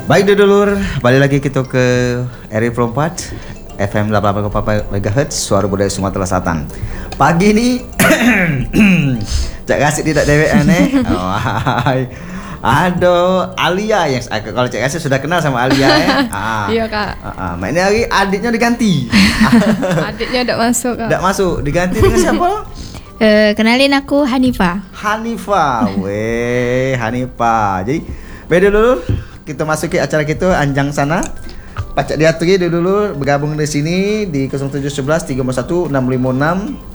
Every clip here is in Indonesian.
Baik dulur, balik lagi kita ke RI Pro 4 FM 88,4 MHz Suara Budaya Sumatera Selatan. Pagi ini Cak Kasih tidak dewean oh, hai. Aduh, Alia yang kalau Cak Kasih sudah kenal sama Alia Iya kak. Ini hari adiknya diganti. Adiknya tidak masuk kak. Tidak masuk, diganti dengan siapa? Kenalin aku Hanifa. Hanifa, weh Hanifa. Jadi beda dulu kita masuki acara kita Anjang Sana. Pacak diaturi dulu bergabung di sini di 0711 351 656.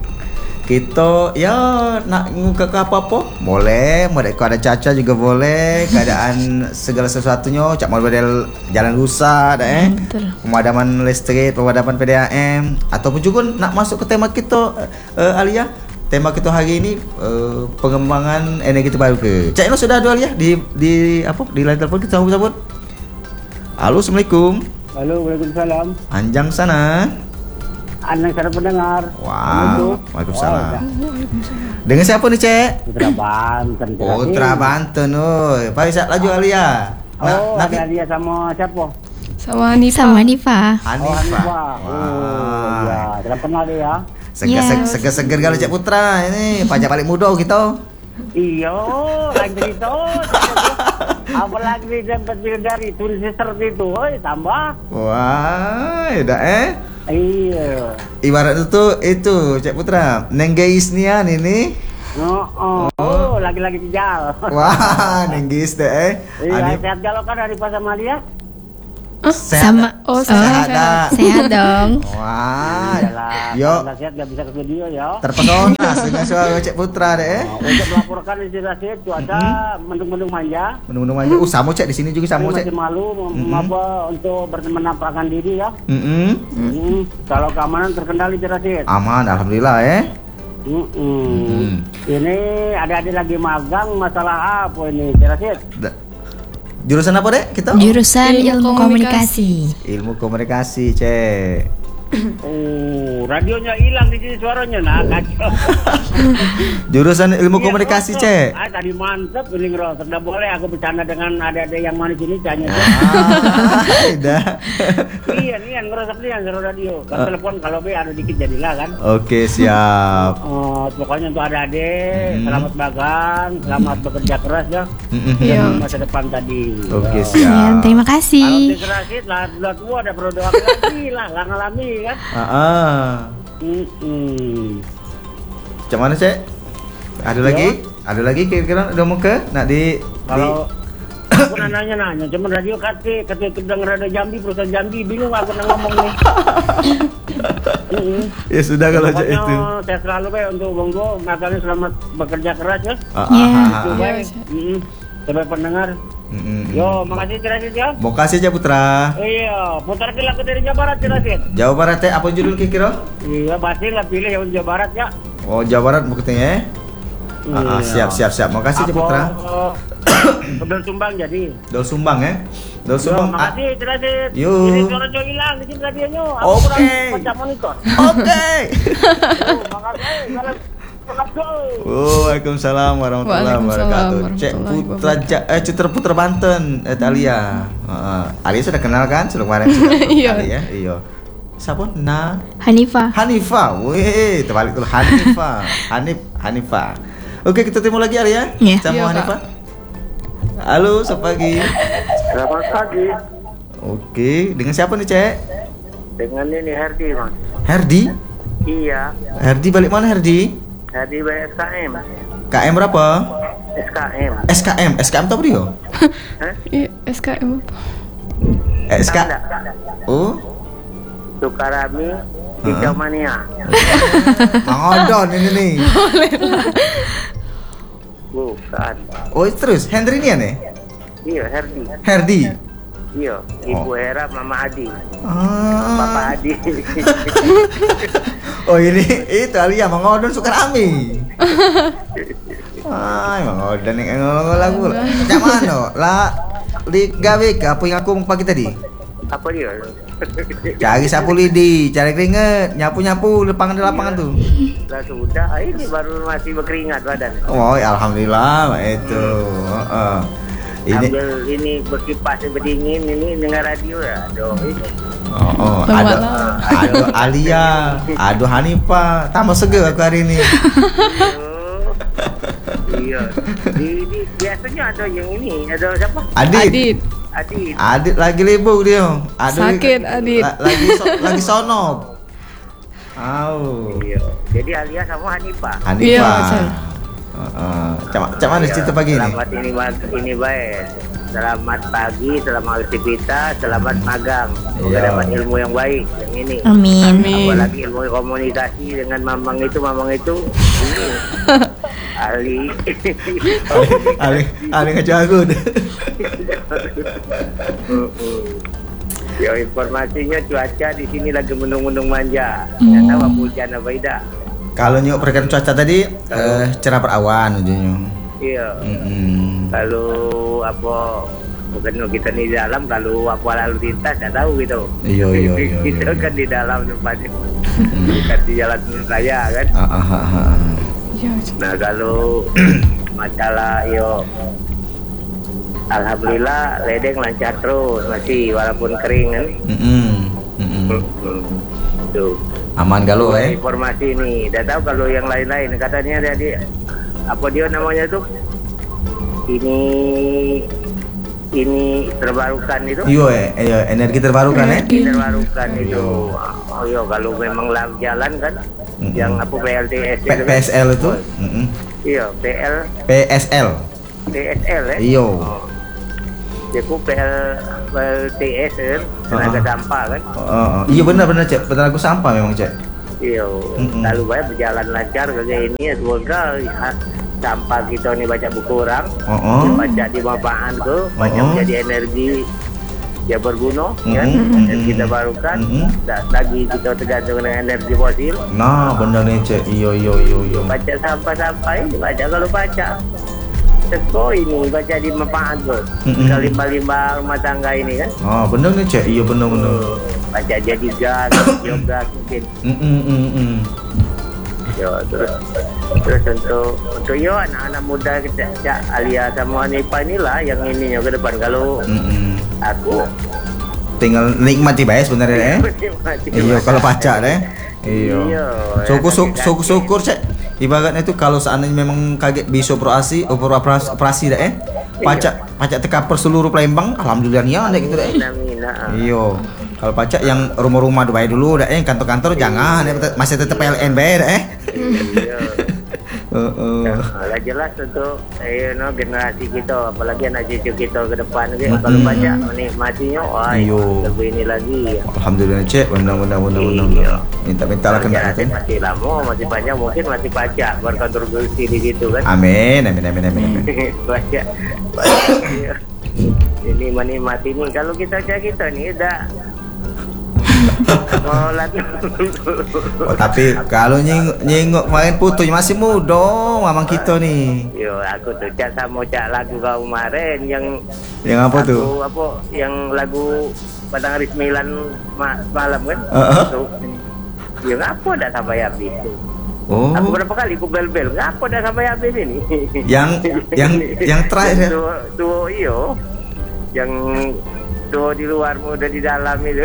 Kita ya nak nguka ke apa-apa boleh, mereka ada caca juga boleh, keadaan segala sesuatunya, cak model jalan rusak Betul. pemadaman listrik, pemadaman PDAM, ataupun juga nak masuk ke tema kita Alia. Tema kita hari ini pengembangan energi terbarukan. Cak Ino sudah ada Alia di apa di line telepon kita sambut. Halo, assalamualaikum. Halo, waalaikumsalam. Anjang Sana. Anak sana pendengar. Wow, waalaikumsalam. Dengan siapa nih, Cek? Putra Banten. Putra Banten, oi. Pak Isa laju Alia. Ada dia sama siapa? Sama Hanifa. Sama Hanifa. Hanifa. Wah. Ya, tidak kenal dia ya. Seger kalau Cek Putra ini pajak balik muda gitu. Iya, lagi cerita. Apalagi dapat dari turis seperti itu, tambah. Wah, udah Iya. Ibarat itu Cek Putra, nenggeis nian ini. Oh, lagi-lagi kijal. Wah, nenggeis deh. Iya, sehat galau kan dari Pas Amalia? Sehat. Sehat dong. Wah. Yo. Kalau sehat gak bisa ke studio ya. Terpesona dengan suara Cek Putra deh. Untuk melaporkan istirahat cuaca mendung-mendung manja. Mendung-mendung manja. Sama Cek di sini juga sama Cek. Masih malu apa untuk menampakkan diri ya. Kalau keamanan terkendali Cerasit. Aman, alhamdulillah Ini adik-adik lagi magang masalah apa ini Cerasit? Jurusan apa dek kita? Jurusan ilmu komunikasi. Ilmu komunikasi, Cek. Oh, radionya hilang di sini suaranya, nah kacau. Jurusan ilmu komunikasi, Cek. Tadi mantep ini ngerosok. Tidak boleh aku bercanda dengan adik-adik yang mana sini tanya. Dah. Iya, nih ngerosok nih seru radio. Kalau telepon kalau be ada dikit jadilah kan. Oke, siap. Pokoknya untuk adik-adik selamat magang, selamat bekerja keras ya. Iya. Masa depan tadi. Oke, Ya, siap. terima Kalau kasih. dikerasit lah, buat gua ada perlu doa lagi lah, nggak ngalami kan. Macam mana, Cek? Ada lagi kira-kira udah mau ke? Nak Kalau aku nanya, cuma radio ketika denger radio Jambi, perusahaan Jambi, bingung aku ngomong nih. Ya sudah kalau Cek Pokoknya itu. saya selalu untuk Bonggo, makanya selamat bekerja keras ya. Itu baik. Sampai pendengar. Yo, makasih Cerasit ya. Mau kasih aja Putra. Iya, putar lagu dari Jawa Barat Cerasit. Jawa Barat teh apa judul kira-kira? Iya, pasti lah pilih yang Jawa Barat ya. Oh, Jawa Barat buktinya ya. Siap. Makasih aja Putra. Dol Sumbang jadi. Dol Sumbang ya. Dol Sumbang. Makasih Cerasit. Yuk. Ini suara Jo hilang di sini radionya. Oke. Pecah monitor. Oke. Makasih. Waalaikumsalam warahmatullahi wabarakatuh. Cek Putra Putra Banten, Alia. Alia sudah kenal kan? Sudah kemarin Iya. Alia, iya. Siapa? Hanifa. Wih, terbalik tuh Hanifa. Oke, kita ketemu lagi Alia. Iya. Sama Iya, Hanifa. Halo, selamat pagi. Selamat pagi. Oke, dengan siapa nih, Cek? Dengan ini Herdi, Mas. Herdi? Iya, Herdi balik mana Herdi? Herdi by SKM. KM berapa? SKM. SKM tuh apa dia? Iya, SKM apa? SK. Oh, Sukarami Hijau Mania. Mangodon ini nih. Bukan. Oh, terus Hendri ini ya nih? Iya, Herdi. Iya, Ibu Hera, Mama Adi. Ah. Papa Adi. Oh ini itu Alia Mangodon Sukarami. Mangodon yang ngomong lagu. Macam mana? Lah di gawe ke apa yang aku pagi tadi? Apa dia? Cari sapu lidi, cari keringet, nyapu di lapangan tuh. Lah sudah, ini baru masih berkeringat badan. Oh, alhamdulillah itu. Sambil ini berkipas berdingin ini dengar radio ya. Aduh ini. Aduh Alia, aduh Hanifah, tambah seger aku hari ini. Iya. Di biasanya ada yang ini, ada siapa? Adit lagi libur dia. Sakit Adit. Lagi sono. Iya. Jadi Alia sama Hanifah. Iya, betul. Cak mana cerita pagi ini? Selamat ini baik. Selamat pagi, selamat aktivitas, selamat magang. Semoga dapat ilmu yang baik yang ini. Amin. Apalagi ilmu komunikasi dengan mamang itu ini. Ali ngejago deh. Ya informasinya cuaca di sini lagi mendung-mendung manja. Nggak tahu apa hujan apa tidak. Kalau nyok perkiraan cuaca tadi cerah berawan ujungnya. Iya. Kalau apa bukan kita di dalam, kalau apa lalu lintas nggak tahu gitu. Iya. Kita kan di dalam tempatnya. Bukan di jalan raya kan. Nah kalau masalah alhamdulillah ledeng lancar terus masih walaupun kering kan. Tuh. Aman galau informasi ini. Tidak tahu kalau yang lain-lain katanya tadi apa dia namanya tuh? Ini terbarukan itu. Iya, energi terbarukan Energi terbarukan itu. Oh iya, kalau memang jalan kan yang apa PLTS itu PSL itu. Iya, PSL ya. Iya. Aku PLTS kan, tenaga sampah kan. Iya benar Cek, tenaga sampah memang Cek. Iya, lalu banyak berjalan lancar kayak ini ya, semoga sampah kita ini banyak berkurang, banyak dimanfaatkan tuh, banyak menjadi energi yang berguna, kan? Energi terbarukan, tak lagi kita tergantung dengan energi fosil. Nah, benar nih Cek, iya. Baca sampah-sampah ini, baca kalau baca. Teko ini baca di manfaat tuh, limbah-limbah rumah tangga ini kan. Benar nih Cek, iya benar. Baca jadi gas, biogas mungkin. Ya, terus untuk anak-anak muda kita Alia sama Hanifah inilah yang ininya ke depan. Kalau aku tinggal nikmati bae sebenarnya Iya, kalau pacak deh. Iya. Syukur Cek. Ibaratnya itu kalau seandainya memang kaget bisa operasi dah pacak teka per seluruh Palembang, alhamdulillah ya gitu dah. Iya. Kalau pacak yang rumah-rumah Dubai dulu dah kantor-kantor jangan masih tetap PLN bayar Lah jelas untuk generasi kita, apalagi anak cucu kita ke depan kalau baca menikmatinya lebih ini lagi. Alhamdulillah Cek, benar. Minta lah kena kan. Masih lama, masih banyak mungkin masih baca berkontribusi di situ kan. Amin. Baca. Ini menikmati ini kalau kita nih udah tapi kalau nyengok kemarin putu masih muda mamang kita nih. Yo, aku tuh sama lagu kau kemarin yang apa tuh? Yang lagu pada hari 9 malam kan? Ya ngapa dah sampai habis tuh? Aku berapa kali aku bel-bel, ngapa dah sampai habis ini? Yang terakhir ya? Tuh iyo, yang tuh di luar udah di dalam itu.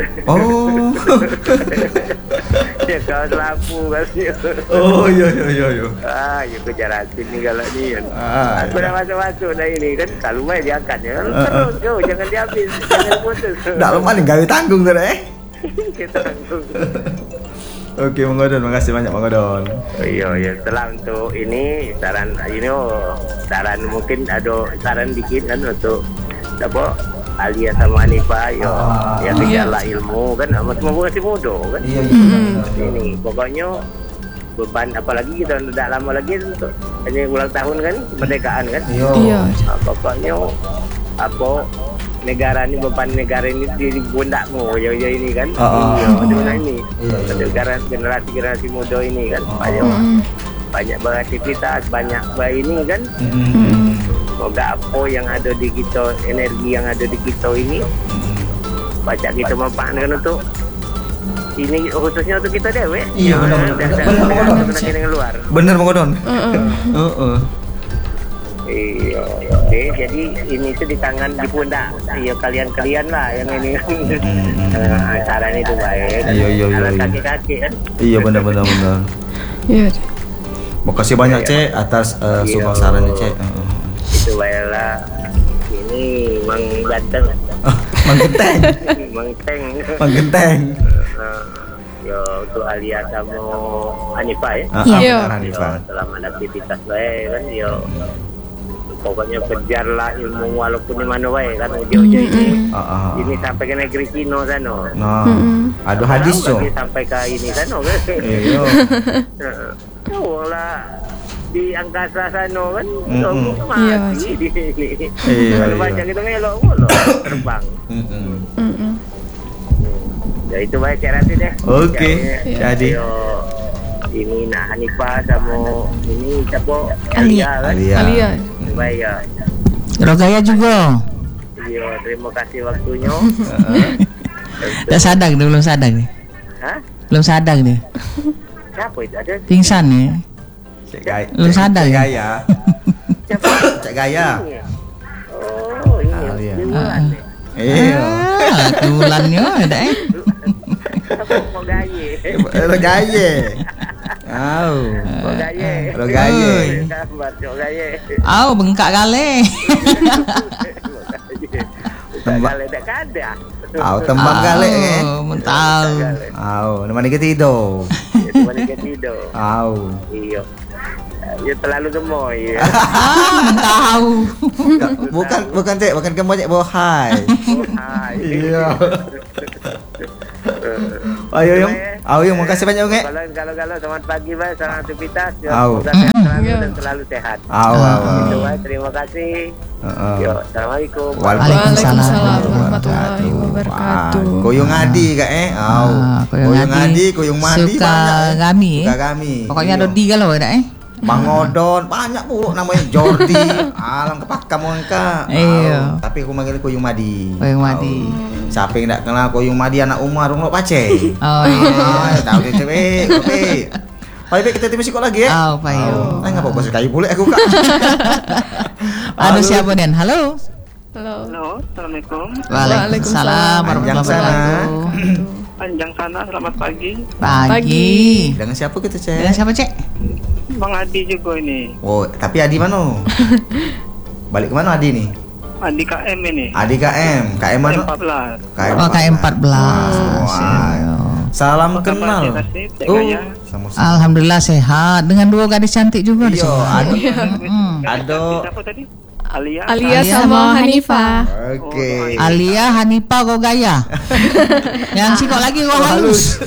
Ya kau lampu kan. Iya. Ya kejaratin nih kalau ni kan. Aku dah masuk dah ini kan. Kalau main diangkat ya. Terus jangan dihabis, jangan putus. Tak lupa nih gawe tanggung tu Kita tanggung. Oke, Bang Godon, makasih banyak Bang Godon. Iya, setelah untuk ini saran mungkin ada saran dikit kan untuk apa Alia sama Hanifah yang gejala ilmu kan, semua masih muda kan. Iya. Ini pokoknya beban, apalagi kita tidak lama lagi untuk hanya ulang tahun kan kemerdekaan kan. Iya. Pokoknya negara ini, beban negara ini di pundakmu ya ini kan. Ini negara generasi muda ini kan banyak beraktivitas, banyak ini kan. Semoga apa yang ada di kita, energi yang ada di kita ini baca kita manfaatkan untuk ini, khususnya untuk kita dewek. Iya, benar Bang Godon. Benar Bang Godon. Iya, baik. Jadi ini tuh di tangan di pundak. Iya kalian lah yang ini. Saran itu baik. Iya. Kaki-kaki kan. Iya benar. Iya. Makasih banyak Cek atas semua sarannya Cek. Itu baiklah. Ini Mang Ganteng. Mang Genteng. Mang Genteng. Yo untuk Alia sama Hanifah ya. Iya. Hanifah. Selamat aktivitas baik kan yo. Pokoknya kejarlah ilmu walaupun di mana baik kan ujung-ujung ini. Ini sampai ke negeri Cina sana. Nah, ada hadis yo. Sampai ke ini sana kan. Iya. Oh lah di angkasa sana kan. Iya. Di sini. Iya. Kalau baca kita melok terbang. Ya itu baik Cik Rasid deh. Oke, jadi ini nak Hanifah sama ini siapa? Alia. Kan? Alia. Baik ya. Rogaya juga. Iya, terima kasih waktunya. Dah sadar dia, belum sadar nih. Hah? Belum sadar nih. Siapa itu ada? Pingsan nih. Cek Gaya. Belum sadar Cek ya? Gaya. Siapa? Cek Gaya. Oh, ini. Alia. Di bulan nih. Iya. Tulannya ada Siapa mau gaye? Rogaye. Au. Mau gaye. Rogaye. Kabar cok gaye. bengkak kali. Tembak. Kalau tak ada. Au tembak kali eh. Mentau. Au, nama ni tidur. Itu mana dia tidur. Au. Iya. Dia terlalu gemoy. Ya. Mentau. Bukan Cek, bukan kamu Cek bohai. Hai. Iya. Ayo Yung. Au Yung, makasih banyak Yung. Kalau selamat pagi Pak, selamat aktivitas. Au. Semoga sehat selalu dan selalu sehat. Au. Itu Pak, terima kasih. Yo, assalamualaikum. Waalaikumsalam warahmatullahi wabarakatuh. Koyong Adi kak Au. Koyong Adi, Koyong Madi Suka kami. Suka kami. Pokoknya ada di kalau ada Bang Odon, banyak bu namanya Jordi. Alang kepakam mereka. Iya. Tapi aku manggil Koyong Madi. Koyong Madi. Siapa yang tak kenal Koyong Madi anak Umar Umar Pace. Oh iya. Tahu dia cewek. Oke. Baik kita tim sikot lagi ya. Oh, payo. Enggak apa-apa sekali boleh aku kak. Ada siapa Den? Halo. Halo, assalamualaikum. Waalaikumsalam warahmatullahi wabarakatuh. Panjang sana, selamat pagi. Pagi. Dengan siapa kita Dengan Cek? siapa Cek? Bang Adi juga ini. Oh, tapi Adi mana? Balik ke mana Adi nih? Adi KM ini. Adi KM. KM mana? 14. Oh KM14. Salam kenal. Sama. Alhamdulillah sehat dengan dua gadis cantik juga di Iya, sini. Ado. Siapa tadi? Alia sama Hanifah. Oke. Alia Hanifah go gaya. Yang sikok lagi go halus.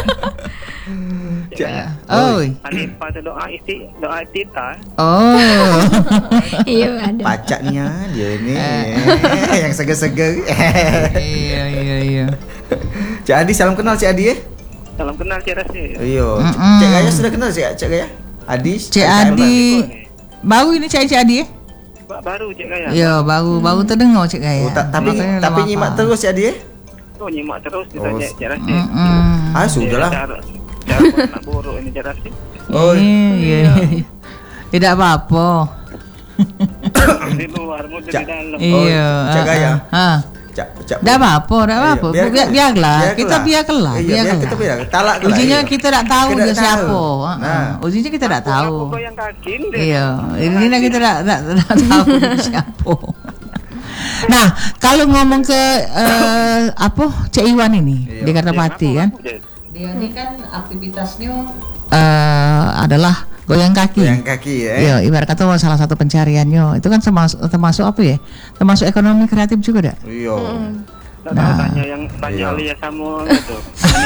Oi. Hanifah itu doa istita. Oh. Iya ada. Pacak nih ya dia ini. Yang seger-seger. Iya. Cik Adi, salam kenal Cik Adi ya? Salam kenal Cik Rasid. Iya. Cik Gaya sudah kenal Cik Gaya? Adi? Cik Adi. Baru ini Cik Adi ya? Baru Cik Gaya. Iya, baru terdengar Cik Gaya. Tapi nyimak terus Cik Adi ya? Oh, nyimak terus kita Cik Rasid. Ah, sudahlah. Cara nak buruk ini Cik Rasid. Oh, iya. Tidak apa-apa. Di luar, mau di dalam. Iya. Cik Gaya. Tidak apa-apa. Biarlah. Kita biarlah. Kita biarlah. Talak lah. Ujinya kita tak tahu dia siapa. Ujinya kita tak tahu. Aku yang kakin deh. Iya. Ini kita tak tahu dia siapa. Nah, kalau ngomong ke Cik Iwan ini di Kartapati kan. Dia ini kan aktivitasnya adalah goyang kaki. Goyang kaki ya. Iya, ibarat kata salah satu pencariannya. Itu kan termasuk apa ya? Termasuk ekonomi kreatif juga dak? Iya. Tanya yang tanya Alia sama itu.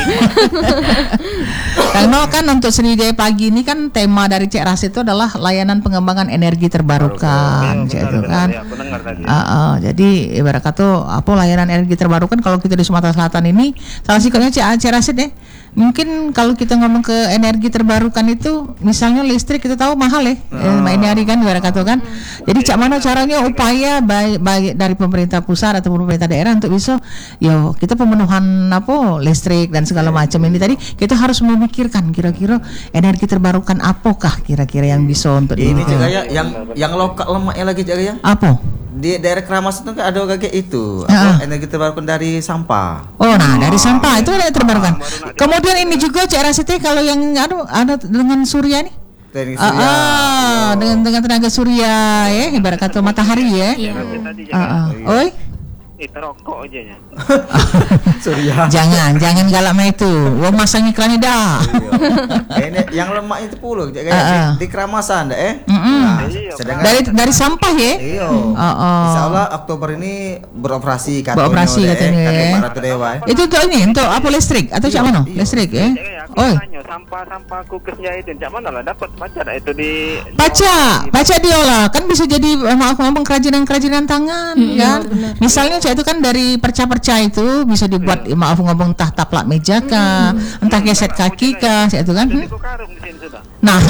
Karena kan untuk Senijaya Pagi ini kan tema dari Cik Rasid itu adalah layanan pengembangan energi terbarukan, itu kan. Ya, aku dengar tadi. Jadi ibarat kata layanan energi terbarukan kalau kita di Sumatera Selatan ini salah sikapnya Cik Rasid ya. Mungkin kalau kita ngomong ke energi terbarukan itu misalnya listrik kita tahu mahal ya. Ini kan ibarat kata kan. Jadi cak mana caranya upaya baik dari pemerintah pusat atau pemerintah daerah untuk bisa yo kita pemenuhan listrik dan segala macam ini tadi kita harus memikirkan kira-kira energi terbarukan apakah kira-kira yang bisa untuk ini Cik Gaya yang lokal lemaknya lagi Cik Gaya. Apa? Di daerah Keramas itu kan ada kayak itu energi terbarukan dari sampah. Oh, nah dari sampah itu energi terbarukan. Kemudian ini juga Cik Rasiti kalau yang ada dengan surya nih. Dengan tenaga surya ya, ibarat kata matahari ya. Oi. Rokok aja ya. Surya. Jangan galak mah itu. Wong masang iklannya dah. Ini yang lemak itu puluh kayak di Keramasan dari sampah ya. Iya. Insyaallah Oktober ini beroperasi katanya. Katanya Dewa. Itu untuk apa listrik atau cak mana? Listrik ya. Oi. Sampah kukesnya itu cak mana lah dapat baca itu di baca diolah kan bisa jadi ngomong kerajinan tangan kan. Misalnya itu kan dari perca-perca itu bisa dibuat ngomong entah taplak meja kah, entah geset kaki kah, itu kan. Nah.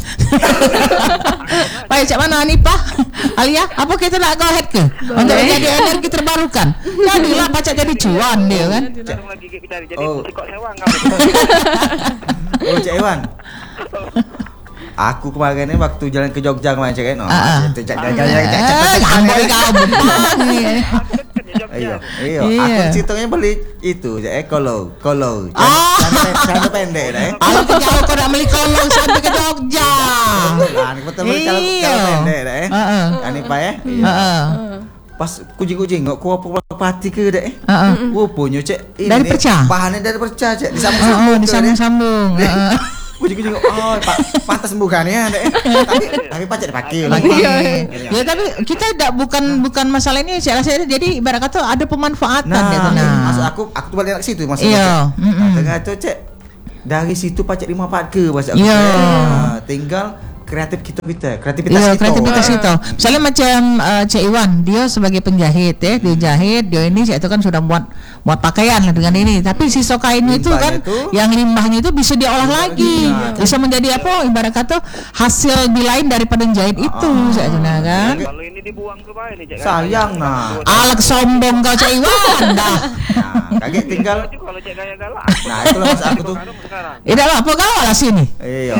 Baik cak mana nih Pak? Alia, apa kita nak go ahead ke? Untuk menjadi energi terbarukan. Jadilah pacak jadi cuan dia kan. Oh Cik Iwan. Aku kemarin ini waktu jalan ke Jogja kemarin Cik Iwan. Itu Iya. Aku citongnya beli itu kolo. Celana pendek deh. Kalau jauh kau nak beli kolo sampai ke Jogja. Betul beli celana pendek deh. Ani Pak ya. Pas kucing kok ku pati ke deh. Punya Cek ini. Dari perca. Bahannya dari perca Cek disambung. Kucing pantas bukannya tapi pacak dipakai lagi. Ya tapi kita bukan masalah ini saya rasa jadi ibarat kata ada pemanfaatan gitu. Maksud aku balik ke situ maksudnya. Tengah itu Cek dari situ pacak dimanfaatkan bahasa aku. Tinggal kreativitas kita. Misalnya macam Cik Iwan, dia sebagai penjahit ya, dia jahit, dia ini itu kan sudah buat pakaian dengan ini. Tapi sisa kainnya itu kan yang limbahnya itu bisa diolah lagi. Bisa menjadi ibarat kata hasil lain daripada jahit itu saya kan. Kalau ini dibuang ke mana nih Cik? Sayang nah. Alat sombong kau Cik Iwan dah. Kaget tinggal kalau Cik Gaya galak. Nah, itulah maksud aku tuh. Tidak apa kau lah sini. Iya.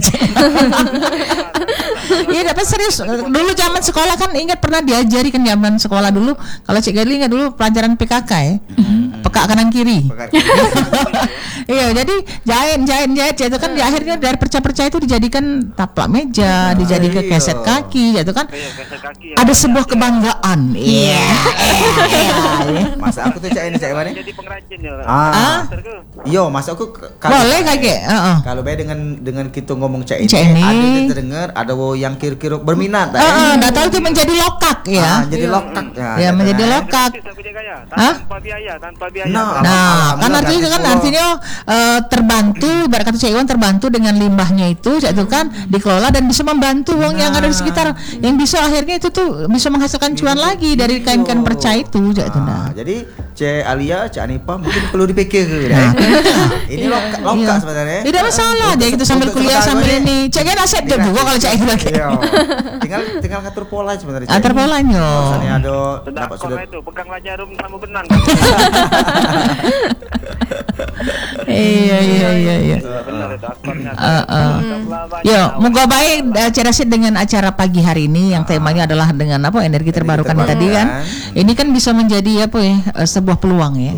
Iya dapat serius. Dulu zaman sekolah kan ingat pernah diajari kan zaman sekolah dulu. Kalau Cik Gali ingat dulu pelajaran PKK ya. Peka kanan kiri. Iya jadi jahit itu kan di akhirnya dari perca-perca itu dijadikan taplak meja, dijadikan keset kaki gitu kan. Ada sebuah kebanggaan. Iya. Masa aku tuh Cik mana? Jadi pengrajin ya. Iya, masa aku boleh kakek. Kalau beda dengan kita ngomong Cik ini, ada yang terdengar, ada yang kira-kira berminat. Enggak tahu itu menjadi lokak ya. Jadi lokak ya. Menjadi lokak. Tanpa biaya. Nah, kan artinya terbantu, ibarat kata Cik Iwan terbantu dengan limbahnya itu kan dikelola dan bisa membantu wong yang ada di sekitar yang bisa akhirnya itu tuh bisa menghasilkan cuan lagi dari kain-kain perca itu jadi Cik Alia, Cik Anipah mungkin perlu dipikir ini lokak sebenarnya. Tidak masalah, jadi kita sambil kuliah sambil ini. Cik kan aset dia juga kalau Cik Iwan. Tinggal ngatur pola sebenarnya. Atur polanya. Misalnya ada dapat sudah itu peganglah jarum sama benang. Iya. Yo, moga baik Cerasit dengan acara pagi hari ini yang temanya adalah dengan energi terbarukan tadi kan. Ini kan bisa menjadi sebuah peluang ya.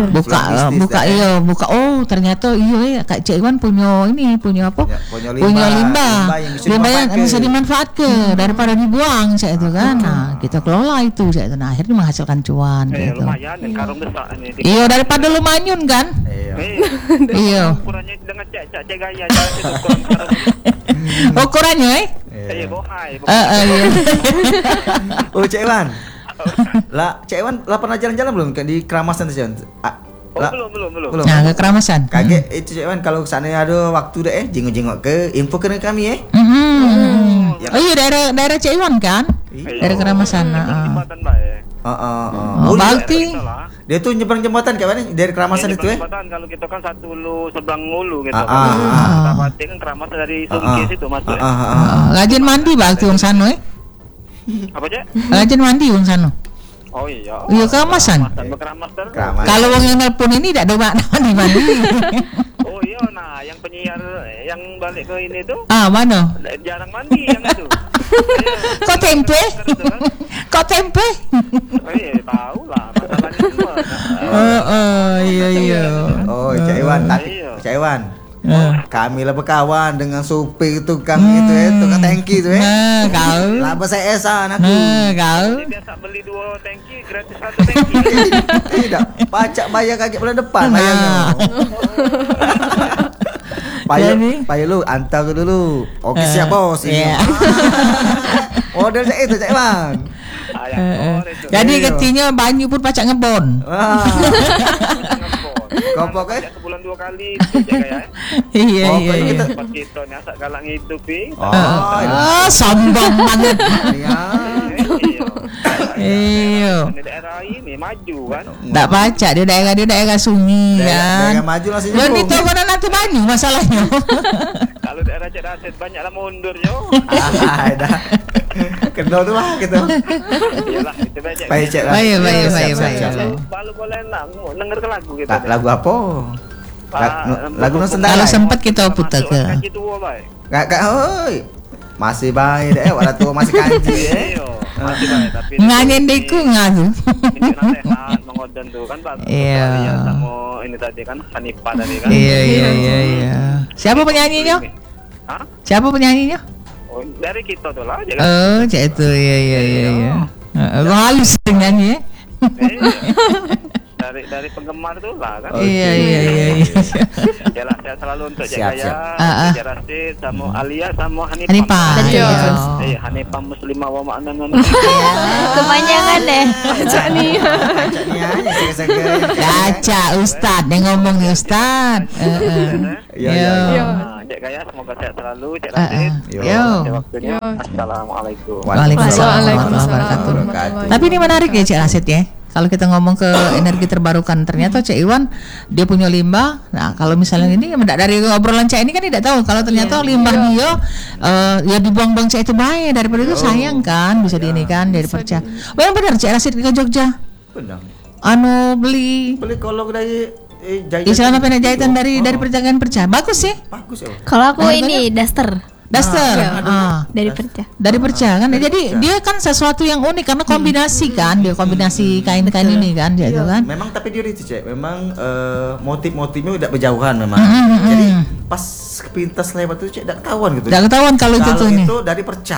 Buka ternyata Kak Cik Iwan punya apa? Punya limbah yang bisa dimanfaatkan daripada dibuang saya itu kan. Nah, kita kelola itu saya itu. Nah, akhirnya menghasilkan cuan gitu. Lumayan karung besar ini. Iya, daripada lumanyun kan? Iya. Ukurannya dengan Cik Gaya ukurannya Iya, bohai. Oh, Cik Iwan. Cik Iwan pernah jalan-jalan belum di Keramasan Cik Iwan? Belum. Nah, ke Keramasan. Kaget itu Cik Iwan kalau sana ada waktu deh jenguk-jenguk ke info ke kami ya. Oh iya daerah Cik Iwan kan? Daerah Keramasan. Berarti dia tuh nyebrang jembatan kayak mana dari Keramasan itu ya? Jembatan kalau kita kan satu ulu seberang ulu gitu. Tapi kan Keramasan dari Sungkis itu masuk. Rajin mandi berarti wong sano Apa Cek? Rajin mandi wong sano. Oh iya. Iya keramasan. Kalau wong yang nelpon ini tidak ada makna mandi. Oh iya, nah yang penyiar yang balik ke ini tuh. Mana? Jarang mandi yang itu. Kok tempe? Kok tempe? Oh iya, tahu lah masalahnya semua. Iya. Oh, Cak Iwan, Cak Iwan. Kami lah berkawan dengan supir tukang itu tukang tangki itu kau. Laba saya esan aku. Kau. Biasa beli 2 tangki gratis 1 tangki. Tidak, pajak bayar kaki bulan depan bayarnya. Payah lu antar dulu. Oke siap bos. Model saya itu Cak Iwan. Jadi ketinya banyu pun pacak ngebon. Kompok kan? Sebulan 2 kali itu kayak. Iya. Kita nih asal kalang hidupi. Sombong banget. Iya. Di daerah ini maju kan. Tak pacak di daerah sunyi kan. Daerah maju langsung. Belum ditahu nanti banyu masalahnya. Kalau daerah Cak Rasid banyaklah mundur yo. Dah. Kenal tuh lah gitu. Iyalah, itu baca. Baik Cak. Baik. Kalau boleh denger ke lagu gitu. Lagu apa? Lagu Nusantara. Kalau sempat kita putar ke. Kanji tua baik. Kak, oi. Masih baik deh, walau tua masih kanji Masih baik tapi nganyen deku ngadu. Ini nasihat mengodan tuh kan bagus. Iya. Sama ini tadi kan Hanifah tadi kan. Iya. Siapa penyanyinya? Hah? Siapa penyanyinya? Oh, dari kita tuh lah. Oh, cak itu iya. Halus nyanyi ya. Dari penggemar tuh lah kan. Iya. Jelas saya selalu untuk Siap. Cak Rasid sama Alia sama Hanifah. Hanifah. Hanifah muslimah wa ma'nan. Kepanjangan deh. Cak nih. Baca Ustad yang ngomong ya Ustad. Iya. Cak Gaya semoga sehat selalu Cak Rasid. Yo. Waktunya. Assalamualaikum. Waalaikumsalam warahmatullahi wabarakatuh. Tapi ini menarik ya Cak Rasid ya. Kalau kita ngomong ke energi terbarukan, ternyata Cak Iwan dia punya limbah. Nah, kalau misalnya ini dari obrolan Cak ini kan tidak tahu kalau ternyata limbah dia ya dibuang-buang Cak itu baik, daripada itu sayang kan bisa di ini kan dari perca. Memang benar Cak Rasid ke Jogja. Benar. Beli kolong dari celana pendek jahitan dari perjagaan perca. Bagus sih. Bagus ya. Kalau aku ini daster. Dari perca kan. Jadi dia kan sesuatu yang unik karena kombinasi kan, dia kombinasi kain-kain ini kan gitu kan. Memang tapi dia itu Cek, memang motif-motifnya udah berjauhan memang. Jadi pas pintas lewat itu Cek enggak ketahuan gitu. Enggak ketahuan kalau itu nih. Itu dari perca.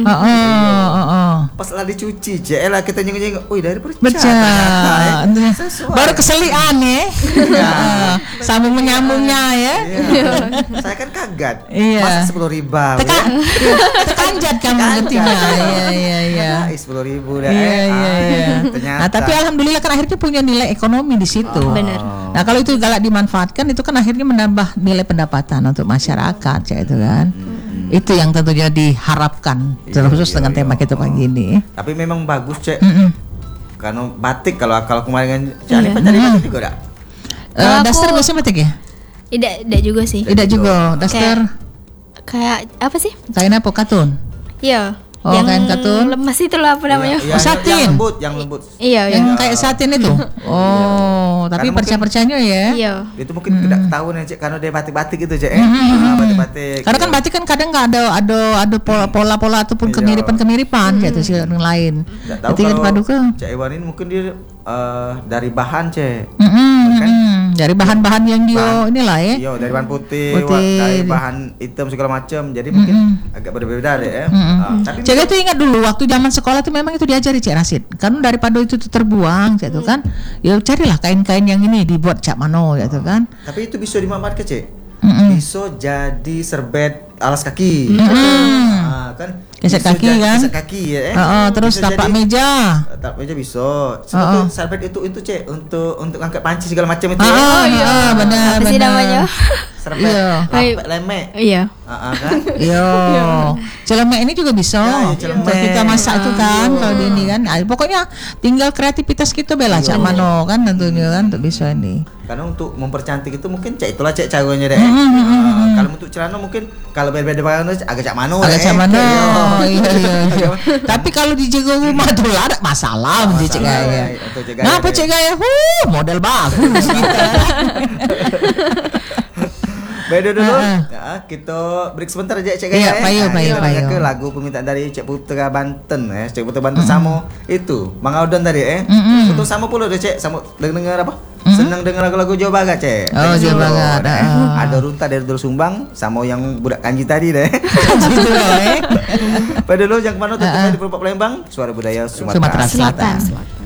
Pas lah dicuci Cek lah kita nyengok-nyengok, "Wih, dari perca." Baru keselian ya. Sambung menyambungnya ya. Saya kan kaget. Masa 10.000 Tekanjat kamu ngertinya. Iya. 10.000 dah. Iya. Ternyata. Nah, tapi alhamdulillah kan akhirnya punya nilai ekonomi di situ. Benar. Nah, kalau itu galak dimanfaatkan itu kan akhirnya menambah nilai pendapatan untuk masyarakat ya itu kan. Itu yang tentunya diharapkan terkhusus dengan tema kita pagi ini. Tapi memang bagus Cek. Karena batik kalau kemarin cari batik juga enggak? Daster biasanya batik ya? Tidak juga sih. Tidak juga. Daster kayak apa sih? Kain apa? Katun? Iya. Oh, yang kain katun. lemas itu lah apa namanya? Satin. Yang lembut. Iya. Yang kayak satin itu. Tapi perca-percanya ya. Iya. Itu mungkin tidak ketahuan ya Cek karena dia batik-batik itu Cek. Batik-batik. Karena kan batik kan kadang nggak ada pola-pola ataupun kemiripan gitu sih yang lain. Ketika dipadukan. Cek Iwan ini mungkin dia dari bahan Cek. Dari bahan-bahan yang dia inilah ya. Iya, dari bahan putih, dari bahan hitam segala macam. Jadi mungkin agak berbeda deh ya. Tapi Cek itu ingat dulu waktu zaman sekolah tuh memang itu diajari Cek Rasid. Karena daripada itu terbuang gitu kan. Ya carilah kain-kain yang ini dibuat Cak Mano gitu kan. Tapi itu bisa dimanfaatkan Cek. Bisa jadi serbet alas kaki. Kan keset kaki kan? Keset kaki ya. Terus tapak meja. Tapak meja bisa. Sebetulnya serbet itu Cek untuk angkat panci segala macam itu. Iya, benar. Apa sih namanya? Serempet, Iya. lampek, lemek. Iya. Kan? Yo, celemek ini juga bisa. Ya, celemek. Kalau kita masak itu kan, kalau di ini kan, pokoknya tinggal kreativitas kita bela cak mano kan tentunya kan untuk bisa ini. Karena untuk mempercantik itu mungkin itulah caranya deh. Kalau untuk celana mungkin kalau beda-beda bahan agak cak mano. Agak cak mano. Iya. Tapi kalau dijaga rumah tuh lah ada masalah di cek gaya. Nah, apa cek gaya? Model bagus kita. Beda dulu. Ya, kita break sebentar aja Cek Gaya. Payo. Ke lagu permintaan dari Cek Putra Banten Cek Putra Banten sama itu Mang Audon tadi Betul sama pula deh Cek, sama dengar apa? Senang dengar lagu-lagu Jawa Barat Cek. Oh, Jawa Barat. Ada Runta dari Dul Sumbang sama yang budak Kanji tadi deh. Gitu loh. Pada dulu yang kemana tuh di Palembang, Suara Budaya Sumatera Selatan.